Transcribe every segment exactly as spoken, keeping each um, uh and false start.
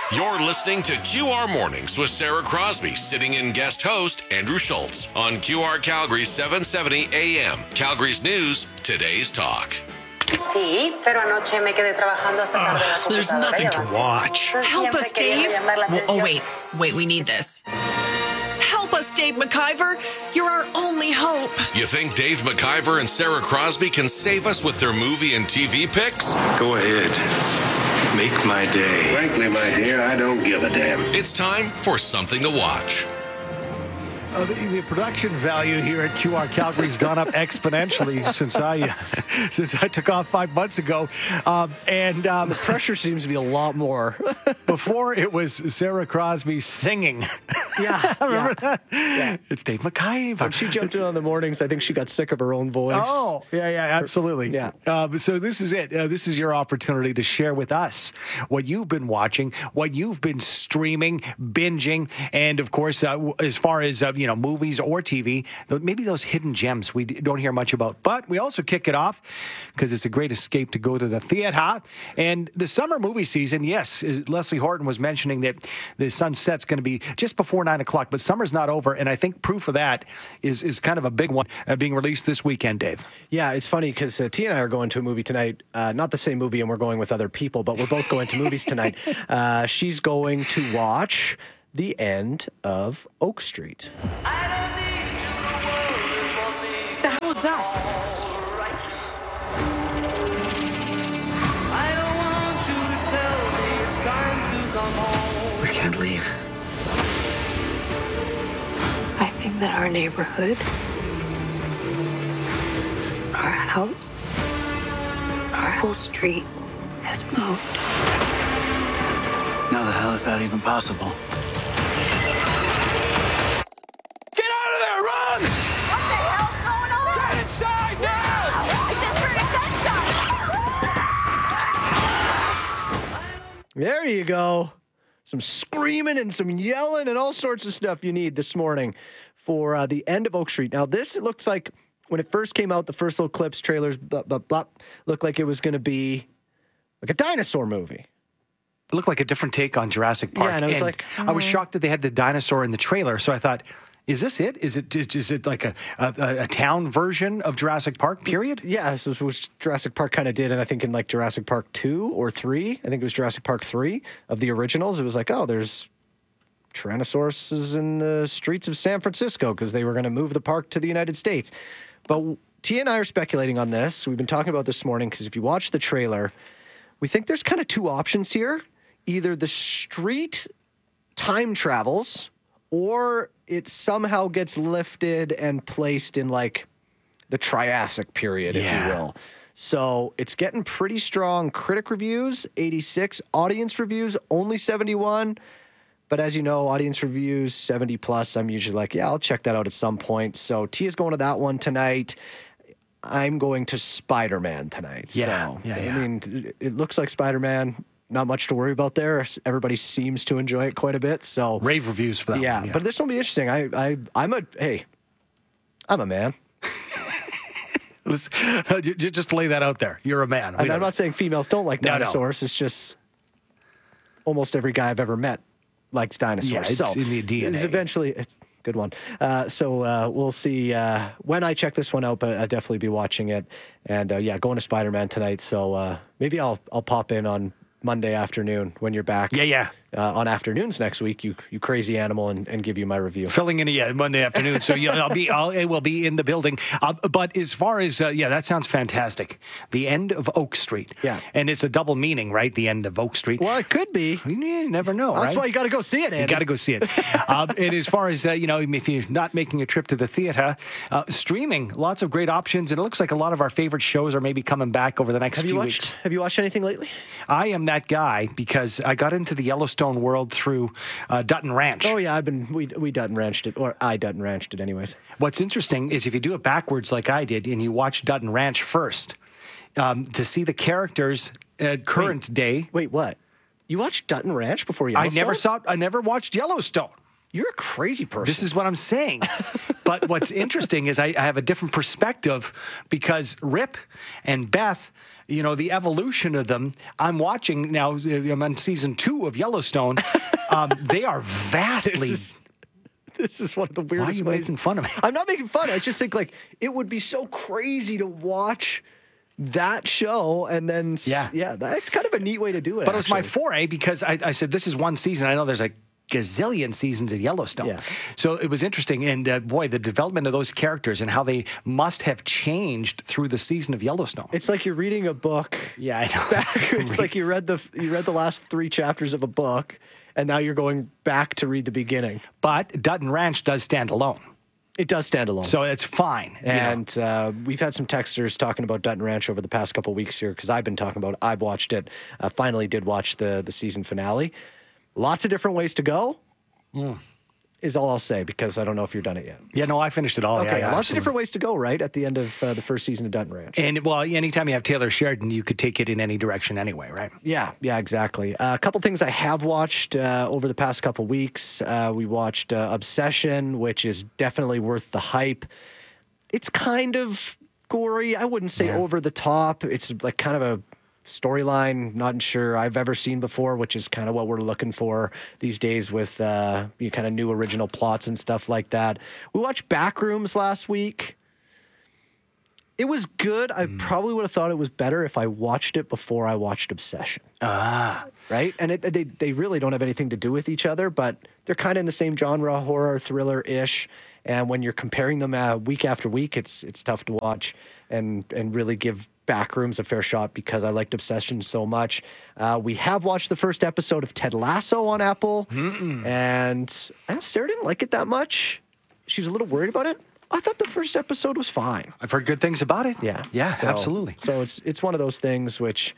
You're listening to Q R Mornings with Sarah Crosby, sitting in guest host Andrew Schultz on Q R Calgary seven seventy A M. Calgary's News, Today's Talk. Sí, pero anoche me quedé trabajando hasta tarde en la computadora. There's nothing to watch. Help us, Dave. Well, oh, wait. Wait, we need this. Help us, Dave McIver. You're our only hope. You think Dave McIver and Sarah Crosby can save us with their movie and T V picks? Go ahead. Make my day. Frankly, my dear, I don't give a damn. It's time for something to watch. Uh, the, the production value here at Q R Calgary's gone up exponentially since I uh, since I took off five months ago, um, and um, the pressure seems to be a lot more. Before it was Sarah Crosby singing. Yeah, remember yeah. that? Yeah. It's Dave McIver. When she jumped in on the mornings, I think she got sick of her own voice. Oh, yeah, yeah, absolutely. Yeah. Uh, so this is it. Uh, this is your opportunity to share with us what you've been watching, what you've been streaming, binging, and of course, uh, as far as uh, you know, movies or T V, maybe those hidden gems we don't hear much about. But we also kick it off because it's a great escape to go to the theater. And the summer movie season, yes, Leslie Horton was mentioning that the sunset's going to be just before nine o'clock, but summer's not over. And I think proof of that is is kind of a big one uh, being released this weekend, Dave. Yeah, it's funny because uh, T and I are going to a movie tonight. Uh, not the same movie, and we're going with other people, but we're both going to movies tonight. Uh, she's going to watch The End of Oak Street. The hell was that? We can't leave. I think that our neighborhood, our house, our whole street has moved. How the hell is that even possible? Get out of there! Run! What the hell's going on? Get inside now! I just heard a gunshot. There you go. Some screaming and some yelling and all sorts of stuff you need this morning for uh, The End of Oak Street. Now, this, it looks like when it first came out, the first little clips, trailers, blah, blah, blah, looked like it was going to be like a dinosaur movie. It looked like a different take on Jurassic Park. Yeah, and I was like, I was shocked that they had the dinosaur in the trailer. So I thought, is this it? Is it is it like a, a, a town version of Jurassic Park, period? Yeah, this was what Jurassic Park kind of did. And I think in like Jurassic Park two or three, I think it was Jurassic Park three of the originals, it was like, oh, there's Tyrannosauruses in the streets of San Francisco because they were going to move the park to the United States. But T and I are speculating on this. We've been talking about this morning because if you watch the trailer, we think there's kind of two options here. Either the street time travels or it somehow gets lifted and placed in like the Triassic period, if Yeah. you will. So it's getting pretty strong critic reviews, eighty-six, audience reviews, only seventy-one. But as you know, audience reviews, seventy plus, I'm usually like, yeah, I'll check that out at some point. So T is going to that one tonight. I'm going to Spider-Man tonight. Yeah, so, yeah, I yeah. mean, it looks like Spider-Man. Not much to worry about there. Everybody seems to enjoy it quite a bit. So Rave reviews for that yeah, one. Yeah, but this will be interesting. I, I, I'm a hey, I'm a man. Let's, uh, j- j- just lay that out there. You're a man. We And know I'm not that. saying females don't like No, no. dinosaurs. It's just almost every guy I've ever met likes dinosaurs. Yeah, it's so in the D N A. It's eventually. Good one. Uh, so uh, we'll see uh, when I check this one out, but I'll definitely be watching it. And uh, yeah, going to Spider-Man tonight. So uh, maybe I'll I'll pop in on Monday afternoon when you're back. Yeah, yeah. Uh, on afternoons next week, you you crazy animal, and, and give you my review. Filling in yeah Monday afternoon, so yeah, I'll be I'll, I will be in the building. Uh, but as far as uh, yeah, that sounds fantastic. The End of Oak Street. Yeah. and it's a double meaning, right? The End of Oak Street. Well, it could be. You, you never know, That's right? why you got to go see it, Andy. You got to go see it. uh, and as far as, uh, you know, if you're not making a trip to the theater, uh, streaming, lots of great options. And it looks like a lot of our favorite shows are maybe coming back over the next Have you few watched? weeks. Have you watched anything lately? I am that guy because I got into the Yellowstone world through uh, Dutton Ranch. Oh yeah, I've been we we Dutton Ranched it, or I Dutton Ranched it, anyways. What's interesting is if you do it backwards like I did and you watch Dutton Ranch first, um, to see the characters at current Wait. day. Wait, what? You watched Dutton Ranch before I Yellowstone? never saw. I never watched Yellowstone. You're a crazy person. This is what I'm saying. But what's interesting is I, I have a different perspective because Rip and Beth you know, the evolution of them. I'm watching now, I'm on season two of Yellowstone. um, they are vastly... This is, this is one of the weirdest Why are you ways. making fun of me? I'm not making fun. I just think, like, it would be so crazy to watch that show and then... Yeah. Yeah, that's kind of a neat way to do it, But it was my actually. foray because I, I said, this is one season. I know there's like gazillion seasons of Yellowstone. Yeah. So it was interesting. And uh, boy, the development of those characters and how they must have changed through the season of Yellowstone. It's like you're reading a book. Yeah, I know. Back, it's like you read the you read the last three chapters of a book, and now you're going back to read the beginning. But Dutton Ranch does stand alone. It does stand alone. So it's fine. you know. And uh, we've had some texters talking about Dutton Ranch over the past couple weeks here because I've been talking about it. I've watched it. Uh, finally did watch the the season finale. Lots of different ways to go Mm. is all I'll say because I don't know if you've done it yet. Yeah, no, I finished it all. Okay, yeah, yeah, lots absolutely. of different ways to go, right? At the end of uh, the first season of Dutton Ranch. And, well, anytime you have Taylor Sheridan, you could take it in any direction anyway, right? Yeah, yeah, exactly. Uh, a couple things I have watched uh, over the past couple weeks. Uh, we watched uh, Obsession, which is definitely worth the hype. It's kind of gory. I wouldn't say Yeah. over the top. It's like kind of a storyline not sure I've ever seen before, which is kind of what we're looking for these days with uh, you kind of new original plots and stuff like that. We watched Backrooms last week. It was good. I probably would have thought it was better if I watched it before I watched Obsession. Ah. Right? And it, they, they really don't have anything to do with each other, but they're kind of in the same genre, horror, thriller-ish. And when you're comparing them uh, week after week, it's it's tough to watch and, and really give Backrooms a fair shot because I liked Obsession so much. Uh, we have watched the first episode of Ted Lasso on Apple, Mm-mm. and uh, Sarah didn't like it that much. She was a little worried about it. I thought the first episode was fine. I've heard good things about it. Yeah. Yeah, So- absolutely. So it's it's one of those things which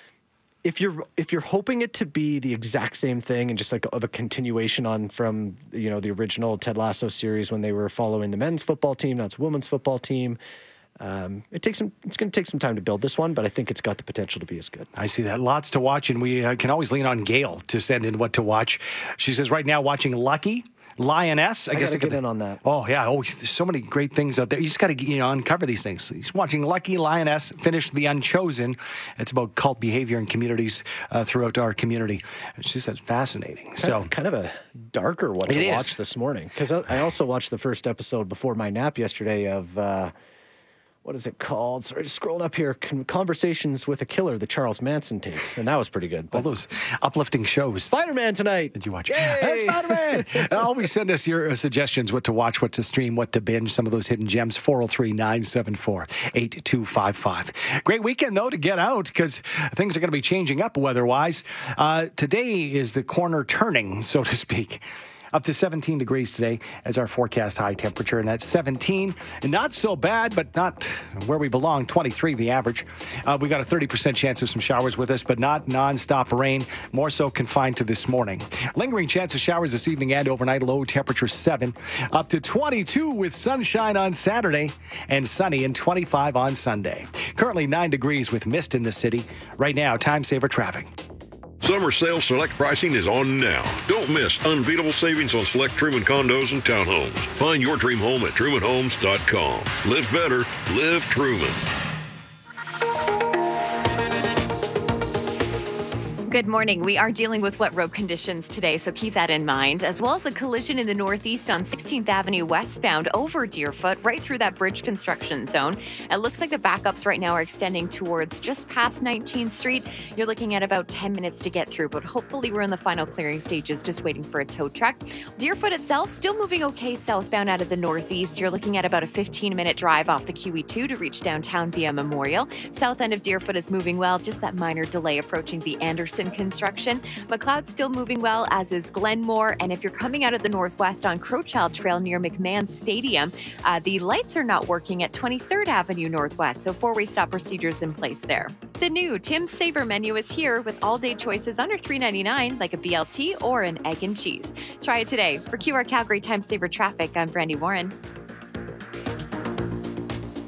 if you're if you're hoping it to be the exact same thing and just like of a continuation on from you know the original Ted Lasso series when they were following the men's football team, now it's women's football team. Um, it takes some. It's going to take some time to build this one, but I think it's got the potential to be as good. I see that. Lots to watch, and we uh, can always lean on Gail to send in what to watch. She says right now watching Lucky, Lioness. I, I guess gotta I could- get in on that. Oh yeah. Oh, there's so many great things out there. You just got to you know uncover these things. He's watching Lucky, Lioness. Finished The Unchosen. It's about cult behavior in communities uh, throughout our community. She says fascinating. So Kind, kind of a darker one It to is. watch this morning because I, I also watched the first episode before my nap yesterday of. Uh, What is it called? Sorry, just scrolling up here. Con- Conversations with a Killer, the Charles Manson tape. And that was pretty good. all But those uplifting shows. Spider-Man tonight. Did you watch? Yay! Hey, Spider-Man! Always send us your uh, suggestions, what to watch, what to stream, what to binge, some of those hidden gems, four oh three, nine seven four, eight two five five. Great weekend, though, to get out because things are going to be changing up weather-wise. Uh, today is the corner turning, so to speak. Up to seventeen degrees today as our forecast high temperature, and that's seventeen. And not so bad, but not where we belong, twenty-three the average. Uh, we got a thirty percent chance of some showers with us, but not nonstop rain, more so confined to this morning. Lingering chance of showers this evening and overnight, low temperature seven. Up to twenty-two with sunshine on Saturday and sunny and twenty-five on Sunday. Currently nine degrees with mist in the city. Right now, time saver traffic. Summer sale select pricing is on now. Don't miss unbeatable savings on select Truman condos and townhomes. Find your dream home at truman homes dot com. Live better, live Truman. Good morning. We are dealing with wet road conditions today, so keep that in mind, as well as a collision in the northeast on sixteenth Avenue westbound over Deerfoot, right through that bridge construction zone. It looks like the backups right now are extending towards just past nineteenth Street. You're looking at about ten minutes to get through, but hopefully we're in the final clearing stages, just waiting for a tow truck. Deerfoot itself still moving okay southbound out of the northeast. You're looking at about a fifteen minute drive off the Q E two to reach downtown via Memorial. South end of Deerfoot is moving well, just that minor delay approaching the Anderson construction. McLeod's still moving well, as is Glenmore. And if you're coming out of the northwest on Crowchild Trail near McMahon Stadium, uh, the lights are not working at twenty-third Avenue Northwest, so four-way stop procedures in place there. The new Tim's Saver menu is here with all-day choices under three ninety-nine, like a B L T or an egg and cheese. Try it today. For Q R Calgary Time Saver Traffic, I'm Brandy Warren.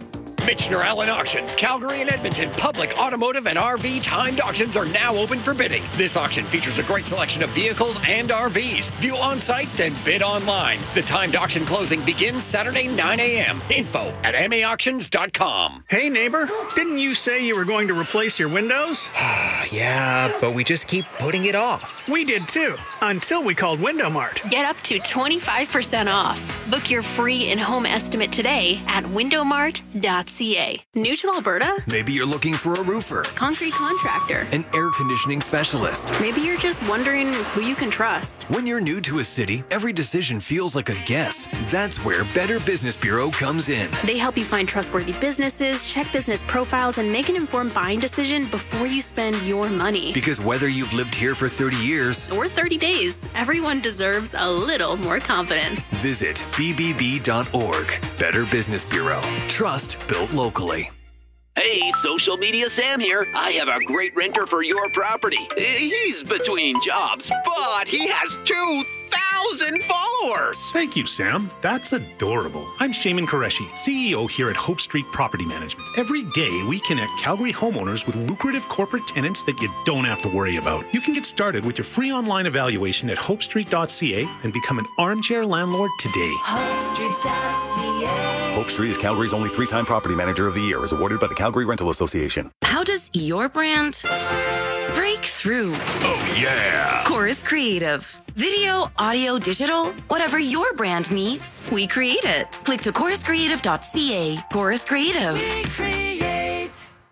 Michener Allen Auctions, Calgary and Edmonton public automotive and R V timed auctions are now open for bidding. This auction features a great selection of vehicles and R Vs. View on site, then bid online. The timed auction closing begins Saturday nine a.m. Info at m a auctions dot com. Hey neighbor, didn't you say you were going to replace your windows? Yeah, but we just keep putting it off. We did too, until we called Window Mart. Get up to twenty-five percent off. Book your free in-home estimate today at window mart dot c a. New to Alberta? Maybe you're looking for a roofer, Concrete contractor, an air conditioning specialist. Maybe you're just wondering who you can trust. When you're new to a city, every decision feels like a guess. That's where Better Business Bureau comes in. They help you find trustworthy businesses, check business profiles, and make an informed buying decision before you spend your money. Because whether you've lived here for thirty years or thirty days, everyone deserves a little more confidence. Visit b b b dot org. Better Business Bureau. Trust built locally. Hey, social media Sam here. I have a great renter for your property. He's between jobs, but he has two thousand followers. Thank you, Sam. That's adorable. I'm Shaman Qureshi, C E O here at Hope Street Property Management. Every day, we connect Calgary homeowners with lucrative corporate tenants that you don't have to worry about. You can get started with your free online evaluation at hope street dot c a and become an armchair landlord today. hope street dot c a. Hope Street is Calgary's only three-time Property Manager of the Year, as awarded by the Calgary Rental Association. How does your brand break through? Oh, yeah! Chorus Creative. Video, audio, digital, whatever your brand needs, we create it. Click to chorus creative dot c a. Chorus Creative. We create.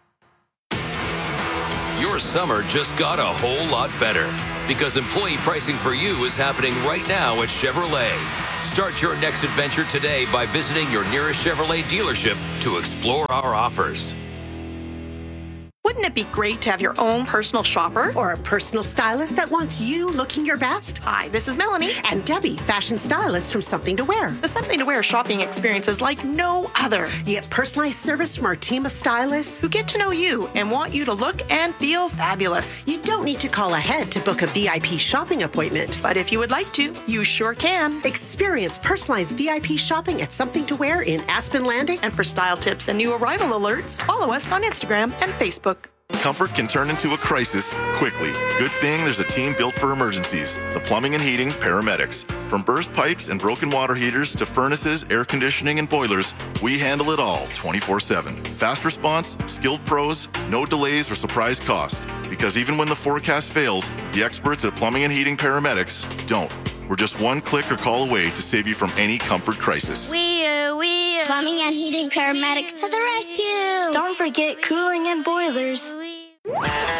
Your summer just got a whole lot better because employee pricing for you is happening right now at Chevrolet. Start your next adventure today by visiting your nearest Chevrolet dealership to explore our offers. Wouldn't it be great to have your own personal shopper? Or a personal stylist that wants you looking your best? Hi, this is Melanie. And Debbie, fashion stylist from Something to Wear. The Something to Wear shopping experience is like no other. You get personalized service from our team of stylists who get to know you and want you to look and feel fabulous. You don't need to call ahead to book a V I P shopping appointment. But if you would like to, you sure can. Experience personalized V I P shopping at Something to Wear in Aspen Landing. And for style tips and new arrival alerts, follow us on Instagram and Facebook. Comfort can turn into a crisis quickly. Good thing there's a team built for emergencies. The Plumbing and Heating Paramedics. From burst pipes and broken water heaters to furnaces, air conditioning, and boilers, we handle it all twenty-four seven. Fast response, skilled pros, no delays or surprise cost. Because even when the forecast fails, the experts at Plumbing and Heating Paramedics don't. We're just one click or call away to save you from any comfort crisis. We, uh, we, uh, Plumbing and Heating Paramedics to the rescue. Don't forget cooling and boilers.